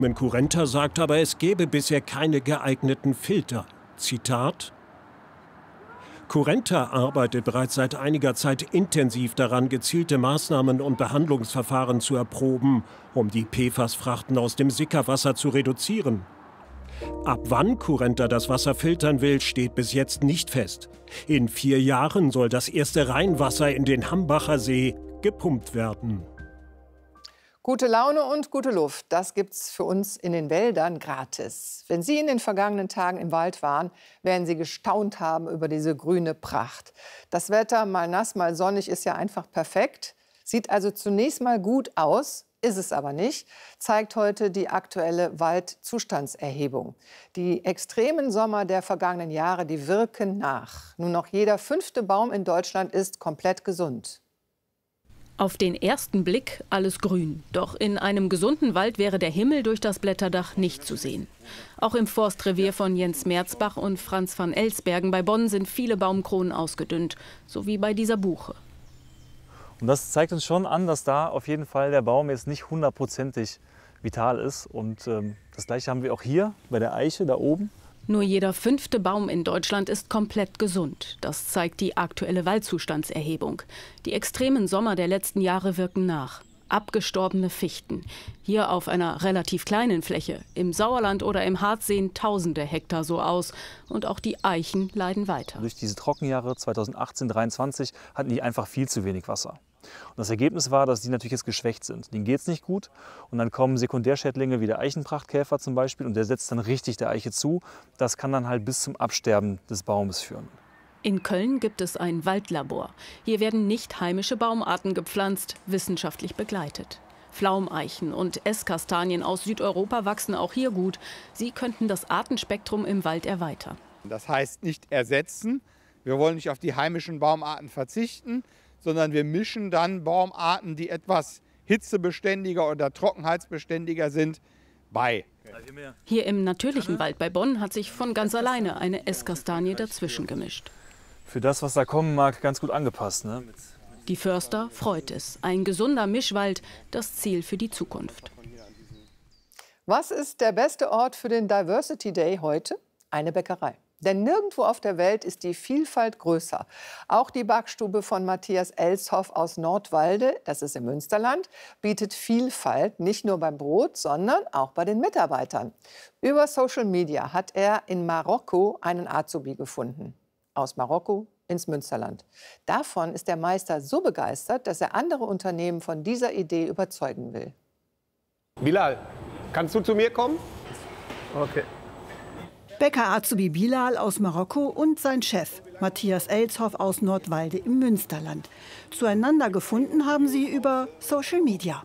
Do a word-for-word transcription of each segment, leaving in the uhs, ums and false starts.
Currenta sagt aber, es gebe bisher keine geeigneten Filter. Zitat: Currenta arbeitet bereits seit einiger Zeit intensiv daran, gezielte Maßnahmen und Behandlungsverfahren zu erproben, um die P F A S-Frachten aus dem Sickerwasser zu reduzieren. Ab wann Currenta das Wasser filtern will, steht bis jetzt nicht fest. In vier Jahren soll das erste Rheinwasser in den Hambacher See gepumpt werden. Gute Laune und gute Luft, das gibt's für uns in den Wäldern gratis. Wenn Sie in den vergangenen Tagen im Wald waren, werden Sie gestaunt haben über diese grüne Pracht. Das Wetter, mal nass, mal sonnig, ist ja einfach perfekt. Sieht also zunächst mal gut aus, ist es aber nicht, zeigt heute die aktuelle Waldzustandserhebung. Die extremen Sommer der vergangenen Jahre, die wirken nach. Nur noch jeder fünfte Baum in Deutschland ist komplett gesund. Auf den ersten Blick alles grün. Doch in einem gesunden Wald wäre der Himmel durch das Blätterdach nicht zu sehen. Auch im Forstrevier von Jens Merzbach und Franz van Elsbergen bei Bonn sind viele Baumkronen ausgedünnt, so wie bei dieser Buche. Und das zeigt uns schon an, dass da auf jeden Fall der Baum jetzt nicht hundertprozentig vital ist. Und ähm, das Gleiche haben wir auch hier bei der Eiche da oben. Nur jeder fünfte Baum in Deutschland ist komplett gesund. Das zeigt die aktuelle Waldzustandserhebung. Die extremen Sommer der letzten Jahre wirken nach. Abgestorbene Fichten. Hier auf einer relativ kleinen Fläche. Im Sauerland oder im Harz sehen tausende Hektar so aus. Und auch die Eichen leiden weiter. Durch diese Trockenjahre zweitausendachtzehn dreiundzwanzig hatten die einfach viel zu wenig Wasser. Und das Ergebnis war, dass die natürlich jetzt geschwächt sind. Denen geht es nicht gut. Und dann kommen Sekundärschädlinge wie der Eichenprachtkäfer zum Beispiel. Und der setzt dann richtig der Eiche zu. Das kann dann halt bis zum Absterben des Baumes führen. In Köln gibt es ein Waldlabor. Hier werden nicht heimische Baumarten gepflanzt, wissenschaftlich begleitet. Pflaumeichen und Esskastanien aus Südeuropa wachsen auch hier gut. Sie könnten das Artenspektrum im Wald erweitern. Das heißt nicht ersetzen. Wir wollen nicht auf die heimischen Baumarten verzichten, sondern wir mischen dann Baumarten, die etwas hitzebeständiger oder trockenheitsbeständiger sind, bei. Hier im natürlichen Wald bei Bonn hat sich von ganz alleine eine Esskastanie dazwischen gemischt. Für das, was da kommen mag, ganz gut angepasst, ne? Die Förster freut es. Ein gesunder Mischwald, das Ziel für die Zukunft. Was ist der beste Ort für den Diversity Day heute? Eine Bäckerei. Denn nirgendwo auf der Welt ist die Vielfalt größer. Auch die Backstube von Matthias Elshoff aus Nordwalde, das ist im Münsterland, bietet Vielfalt nicht nur beim Brot, sondern auch bei den Mitarbeitern. Über Social Media hat er in Marokko einen Azubi gefunden. Aus Marokko ins Münsterland. Davon ist der Meister so begeistert, dass er andere Unternehmen von dieser Idee überzeugen will. Bilal, kannst du zu mir kommen? Okay. Bäcker-Azubi Bilal aus Marokko und sein Chef, Matthias Elshoff aus Nordwalde im Münsterland. Zueinander gefunden haben sie über Social Media.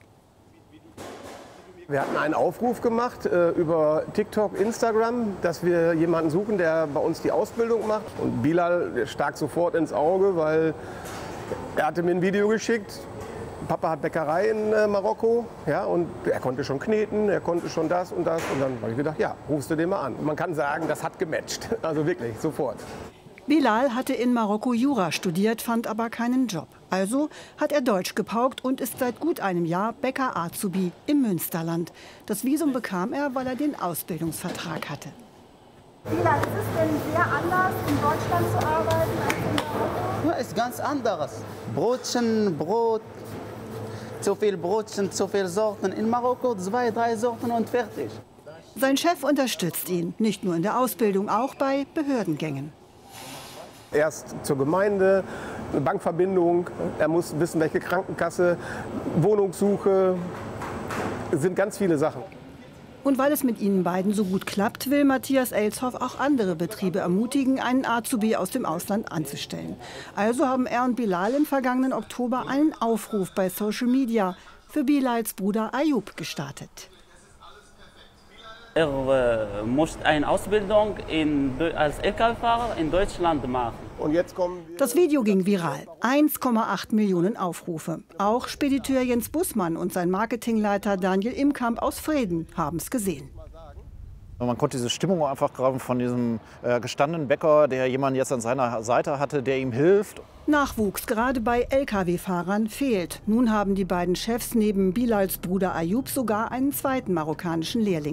Wir hatten einen Aufruf gemacht äh, über TikTok, Instagram, dass wir jemanden suchen, der bei uns die Ausbildung macht. Und Bilal stak sofort ins Auge, weil er hatte mir ein Video geschickt. Papa hat Bäckerei in äh, Marokko, ja, und er konnte schon kneten, er konnte schon das und das. Und dann habe ich gedacht, ja, rufst du den mal an. Und man kann sagen, das hat gematcht, also wirklich, sofort. Bilal hatte in Marokko Jura studiert, fand aber keinen Job. Also hat er Deutsch gepaukt und ist seit gut einem Jahr Bäcker-Azubi im Münsterland. Das Visum bekam er, weil er den Ausbildungsvertrag hatte. Bilal, ist es denn sehr anders, in Deutschland zu arbeiten als in Marokko? Ja, ist ganz anderes. Brotchen, Brot. Zu viel Brotchen, zu viele Sorten. In Marokko zwei, drei Sorten und fertig. Sein Chef unterstützt ihn, nicht nur in der Ausbildung, auch bei Behördengängen. Erst zur Gemeinde, eine Bankverbindung, er muss wissen, welche Krankenkasse, Wohnungssuche, es sind ganz viele Sachen. Und weil es mit ihnen beiden so gut klappt, will Matthias Elshoff auch andere Betriebe ermutigen, einen Azubi aus dem Ausland anzustellen. Also haben er und Bilal im vergangenen Oktober einen Aufruf bei Social Media für Bilals Bruder Ayub gestartet. Er äh, muss eine Ausbildung in, als L K W-Fahrer in Deutschland machen. Und jetzt kommen wir das Video ging viral. eins Komma acht Millionen Aufrufe. Auch Spediteur Jens Bussmann und sein Marketingleiter Daniel Imkamp aus Vreden haben es gesehen. Man konnte diese Stimmung einfach graben von diesem äh, gestandenen Bäcker, der jemanden jetzt an seiner Seite hatte, der ihm hilft. Nachwuchs gerade bei L K W-Fahrern fehlt. Nun haben die beiden Chefs neben Bilals Bruder Ayub sogar einen zweiten marokkanischen Lehrling